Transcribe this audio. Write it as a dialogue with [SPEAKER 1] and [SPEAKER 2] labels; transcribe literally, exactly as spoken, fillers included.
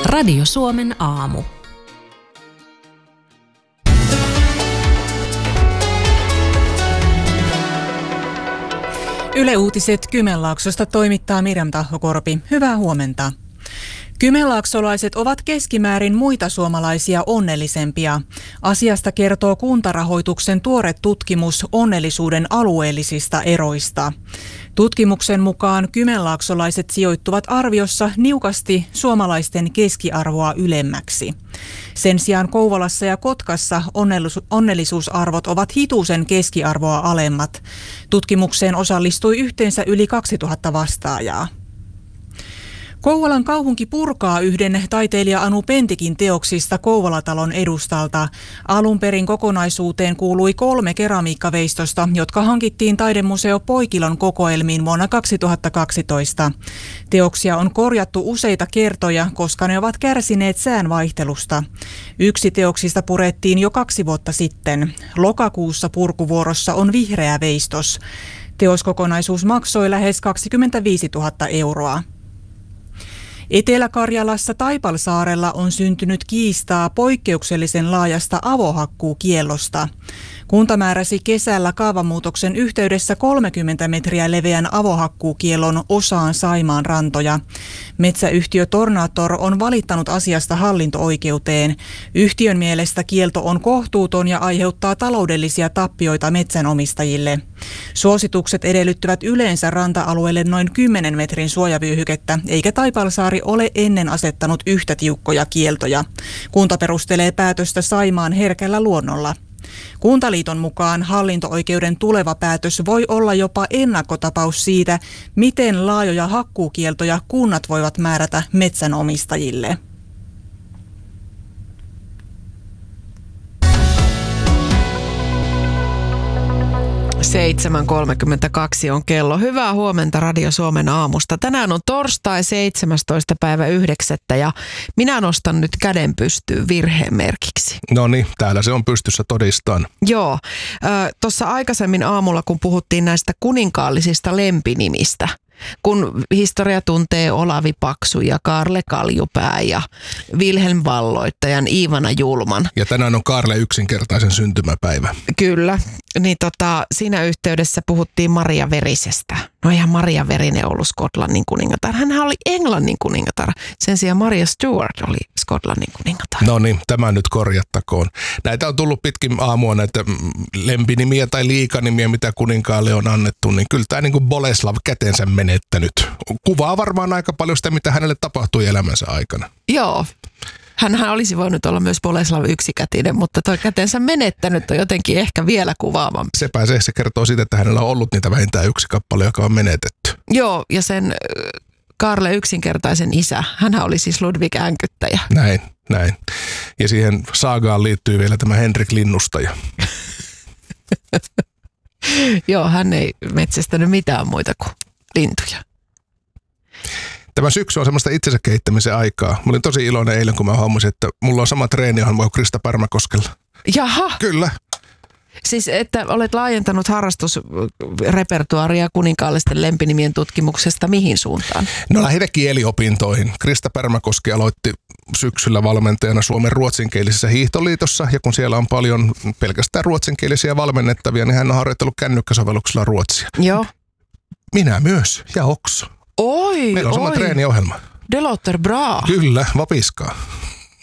[SPEAKER 1] Radio Suomen aamu.
[SPEAKER 2] Yle Uutiset Kymenlaaksosta toimittaa Miriam Tahokorpi. Hyvää huomenta. Kymenlaaksolaiset ovat keskimäärin muita suomalaisia onnellisempia. Asiasta kertoo Kuntarahoituksen tuore tutkimus onnellisuuden alueellisista eroista. Tutkimuksen mukaan kymenlaaksolaiset sijoittuvat arviossa niukasti suomalaisten keskiarvoa ylemmäksi. Sen sijaan Kouvolassa ja Kotkassa onnellisuusarvot ovat hitusen keskiarvoa alemmat. Tutkimukseen osallistui yhteensä yli kaksituhatta vastaajaa. Kouvolan kaupunki purkaa yhden taiteilija Anu Pentikin teoksista Kouvolatalon edustalta. Alun perin kokonaisuuteen kuului kolme keramiikkaveistosta, jotka hankittiin Taidemuseo Poikilon kokoelmiin vuonna kaksituhattakaksitoista. Teoksia on korjattu useita kertoja, koska ne ovat kärsineet säänvaihtelusta. Yksi teoksista purettiin jo kaksi vuotta sitten. Lokakuussa purkuvuorossa on vihreä veistos. Teoskokonaisuus maksoi lähes kaksikymmentäviisituhatta euroa. Etelä-Karjalassa Taipalsaarella on syntynyt kiistaa poikkeuksellisen laajasta avohakkuukiellosta. Kunta määräsi kesällä kaavamuutoksen yhteydessä kolmekymmentä metriä leveän avohakkuukiellon osaan Saimaan rantoja. Metsäyhtiö Tornator on valittanut asiasta hallinto-oikeuteen. Yhtiön mielestä kielto on kohtuuton ja aiheuttaa taloudellisia tappioita metsänomistajille. Suositukset edellyttävät yleensä ranta-alueelle noin kymmenen metrin suojavyöhykettä, eikä Taipalsaari ole ennen asettanut yhtä tiukkoja kieltoja. Kunta perustelee päätöstä Saimaan herkällä luonnolla. Kuntaliiton mukaan hallinto-oikeuden tuleva päätös voi olla jopa ennakkotapaus siitä, miten laajoja hakkuukieltoja kunnat voivat määrätä metsänomistajille.
[SPEAKER 3] seitsemän kolmekymmentäkaksi on kello. Hyvää huomenta Radio Suomen aamusta. Tänään on torstai seitsemästoista päivä yhdeksättä ja minä nostan nyt käden pystyyn virheen merkiksi.
[SPEAKER 4] No niin, täällä se on pystyssä todistaan.
[SPEAKER 3] Joo. Tuossa aikaisemmin aamulla, kun puhuttiin näistä kuninkaallisista lempinimistä, kun historia tuntee Olavi Paksu ja Kaarle Kaljupää ja Vilhelm Valloittajan, Iivana Julman.
[SPEAKER 4] Ja tänään on Kaarle yksinkertaisen syntymäpäivä.
[SPEAKER 3] Kyllä, niin tota, siinä yhteydessä puhuttiin Maria Verisestä. No eihän Maria Verinen ollut Skotlannin kuningatar, hänhän oli Englannin kuningatar. Sen sijaan Maria Stuart oli Skotlannin kuningatar.
[SPEAKER 4] No niin, tämä nyt korjattakoon. Näitä on tullut pitkin aamua, näitä lempinimiä tai liikanimiä, mitä kuninkaalle on annettu, niin kyllä tämä niin kuin Boleslav kätensä menettänyt. Kuvaa varmaan aika paljon sitä, mitä hänelle tapahtui elämänsä aikana.
[SPEAKER 3] Joo. Hänhän olisi voinut olla myös Boleslav yksikätinen, mutta toi kätensä menettänyt on jotenkin ehkä vielä kuvaavampi.
[SPEAKER 4] Sepä se, se kertoo siitä, että hänellä on ollut niitä vähintään yksi kappale, joka on menetetty.
[SPEAKER 3] Joo, ja sen Kaarle yksinkertaisen isä, hänhän oli siis Ludvig Änkyttäjä.
[SPEAKER 4] Näin, näin. Ja siihen saagaan liittyy vielä tämä Henrik Linnustaja.
[SPEAKER 3] Joo, hän ei metsästänyt mitään muita kuin lintuja.
[SPEAKER 4] Tämä syksy on semmoista itsensä kehittämisen aikaa. Mä olin tosi iloinen eilen, kun mä huomasin, että mulla on sama treeni, johon voi Krista Pärmäkoskella.
[SPEAKER 3] Jaha!
[SPEAKER 4] Kyllä.
[SPEAKER 3] Siis, että olet laajentanut harrastusrepertuaaria kuninkaallisten lempinimien tutkimuksesta mihin suuntaan?
[SPEAKER 4] No lähinnä kieliopintoihin. Krista Pärmäkoski aloitti syksyllä valmentajana Suomen ruotsinkielisessä hiihtoliitossa, ja kun siellä on paljon pelkästään ruotsinkielisiä valmennettavia, niin hän on harjoitellut kännykkäsovelluksella ruotsia.
[SPEAKER 3] Joo.
[SPEAKER 4] Minä myös, ja Okso.
[SPEAKER 3] Oi,
[SPEAKER 4] Meillä on sama
[SPEAKER 3] oi.
[SPEAKER 4] treeniohjelma.
[SPEAKER 3] Det låter bra.
[SPEAKER 4] Kyllä, vapiskaa.